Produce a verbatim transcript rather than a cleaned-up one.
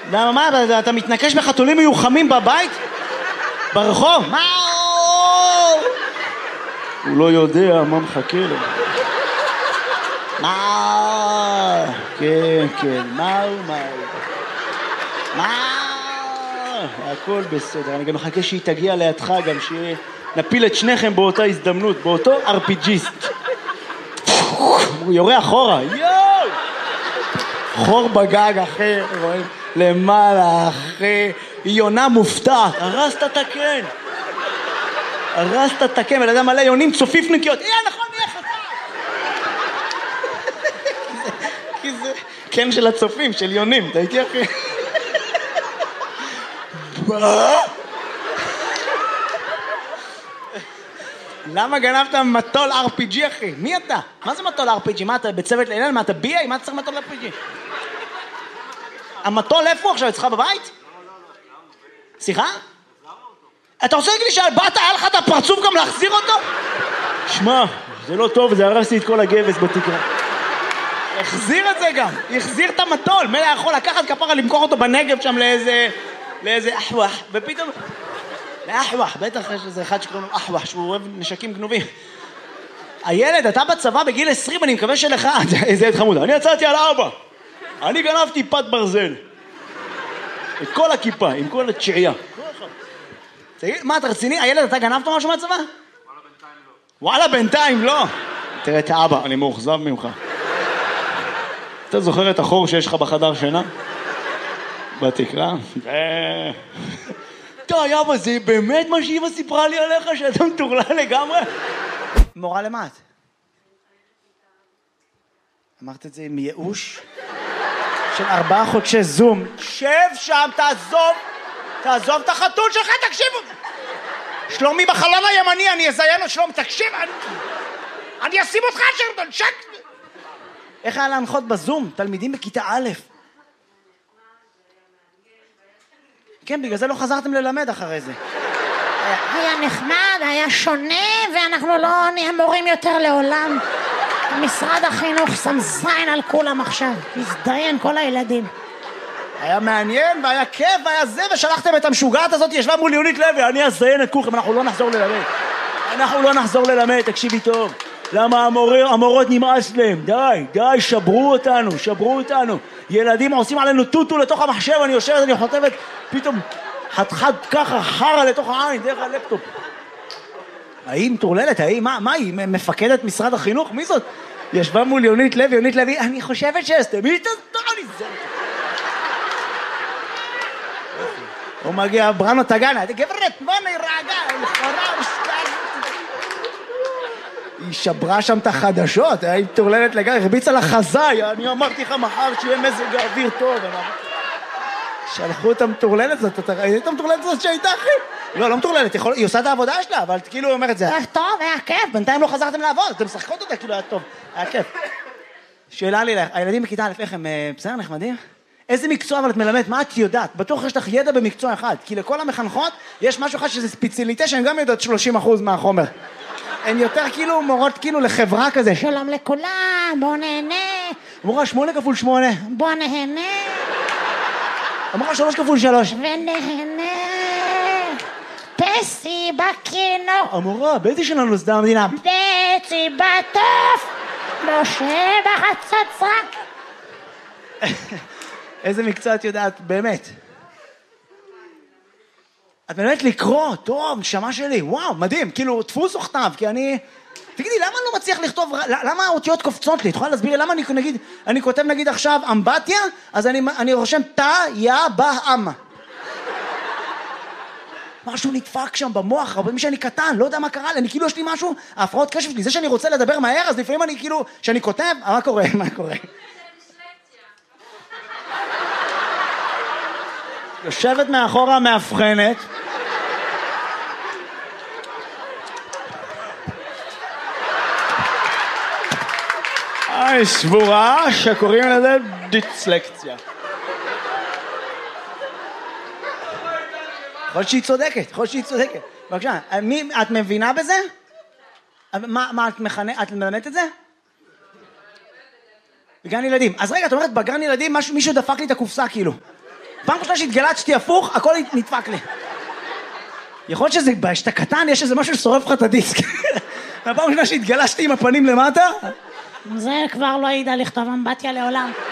למה, מה, אתה מתנקש בחתולים מיוחמים בבית? ברחוב? מה? הוא לא יודע מה מחכה לו. מה? כן, כן, מה הוא, מה הוא? מה? הכל בסדר, אני גם מחכה שהיא תגיע לידך, גם שנפיל את שניכם באותה הזדמנות, באותו ארפיג'יסט. הוא יורה אחורה, יואו! חור בגג אחר, רואים? למעלה אחרי, היא יונה מופתעת, הרסת את הקן. הרסת את הקן, ולאדם מלא יונים צופיפניקיות, יאה נכון, יהיה חסר. כי זה קן של הצופים, של יונים, אתה איתי אחי? מה? למה גנבת מטול אר פי ג'י אחי? מי אתה? מה זה מטול אר פי ג'י? מה אתה בצוות לילל? מה אתה בי-איי? מה אתה צריך מטול אר פי ג'י? המטול איפה הוא עכשיו? אצלך בבית? סליחה? אתה רוצה להגיד לי שבאת היה לך את הפרצוף גם להחזיר אותו? שמע, זה לא טוב, זה הרסתי את כל הגבס בתקרה. החזיר את זה גם, החזיר את המטול. מלא יכול לקחת כפרה למכור אותו בנגב שם לאיזה... לאיזה אחווח, ופתאום... לאחווח, בטח יש איזה אחד שקוראים לו אחווח, שהוא אוהב נשקים גנובים. הילד, אתה בצבא בגיל עשרים, אני מקווה שלך, איזה ילד חמוד, אני יצאתי על אבא. אני גנבתי פת ברזל. את כל הכיפה, עם כל התשיעייה. תגיד, מה, אתה רציני? הילד, אתה גנבת משהו מהצבא? וואלה, בינתיים לא. וואלה, בינתיים לא. תראה את האבא, אני מאוכזב ממך. אתה זוכר את החור שיש לך בחדר שינה? בתקרה? די, אבא, זה באמת מה שאמא סיפרה לי עליך, שאתה מטורלל לגמרי? מורה למה את? אמרת את זה עם ייאוש? של ארבעה חודשי זום. שב שם, תעזוב, תעזוב את החתול שלך, תקשיבו. שלומי בחלון הימני, אני אזיין את שלומי, תקשיב, אני, אני אשים אותך שרדון, שק. איך היה להנחות בזום? תלמידים בכיתה א'. כן, בגלל זה לא חזרתם ללמד אחרי זה. היה נחמד, היה שונה, ואנחנו לא נהיה מורים יותר לעולם. משרד החינוך שם זין על כולם עכשיו, הזדיין כל הילדים. היה מעניין והיה כיף והיה זה, ושלחתם את המשוגעת הזאת, ישבה מול יונית לוי, אני אזדיין את כולכם, אנחנו לא נחזור ללמד. אנחנו לא נחזור ללמד, תקשיבי טוב. למה המורה, המורות נמאס להם? די, די, שברו אותנו, שברו אותנו. ילדים עושים עלינו טוטו לתוך המחשב, אני יושבת, אני חוטבת, פתאום חד-חד ככה, חרה לתוך העין, דרך הלפטופ. האם תורללת, האם, מה, מה היא? מפקדת משרד החינוך? מי זאת? ישבה מול יונית לוי, יונית לוי, אני חושבת שאסתם, היא תסתור לי זה. הוא מגיע, בראנו תגנה, גברת, בוא נרגע, לכאורה, היא שברה שם את החדשות, היא תורללת לגמרי, הרביצה לחזאי, אני אמרתי לך מחר שיהיה מזג האוויר טוב. שלחו את המטורללת הזאת, אתה ראית את המטורללת הזאת שהייתה אחי? לא, לא מטורללת, היא עושה את העבודה שלה, אבל כאילו היא אומרת, זה היה טוב, היה כיף, בינתיים לא חזרתם לעבוד, אתם משחקות אותה, כאילו היה טוב, היה כיף. שאלה לי, הילדים בכיתה א' איך הם בסדר, נחמדים? איזה מקצוע אבל את מלמדת, מה את יודעת? בטוח יש לך ידע במקצוע אחד, כי לכל המחנכות יש משהו אחד שזה ספציאליטה שהן גם יודעות שלושים אחוז מהחומר. הן יותר כאילו מורות כאילו לחברה כזה. שלום לכולם, בוא נהנה. אמרה שמונה כפול שמונה. בוא נהנה. אמרה שלוש כפול שלוש. ונהנה. פסי בכינור. אמרה, באיזה שנה נוסדה המדינה? פסי בטוף. משה בחצוצרה. איזה מקצוע את יודעת, באמת? את מלמדת לקרוא, טוב, נשמה שלי, וואו, מדהים, כאילו, דפוס או כתב, כי אני... תגידי, למה אני לא מצליח לכתוב, למה האותיות קופצות לי? את יכולה להסביר לי, למה אני, נגיד, אני כותב, נגיד, עכשיו, אמבטיה, אז אני, אני רושם תא, יא, בא, אמה. משהו נדפק שם במוח, הרבה משהו שאני קטן, לא יודע מה קרה לי, אני כאילו, יש לי משהו, ההפרעות קשב שלי, זה שאני רוצה לדבר מהר, אז לפעמים אני כאילו, שאני כותב, מה קורה, מה קורה? יושבת מאחורה מאבחנת. היי, סבורה שקוראים לזה דיסלקציה. יכול שהיא צודקת, יכול שהיא צודקת. בבקשה, את מבינה בזה? מה את מכנה, את מלמדת את זה? בגן ילדים. אז רגע, את אומרת, בגן ילדים מישהו דפק לי את הקופסה כאילו. פעם ראשונה שהתגלצתי הפוך, הכל נדפק לי. יכול להיות שזה, שאתה קטן, יש איזה משהו ששורף לך את הדיסק. והפעם ראשונה שהתגלשתי עם הפנים למטה... זה כבר לא ידע לכתוב אמבטיה לעולם.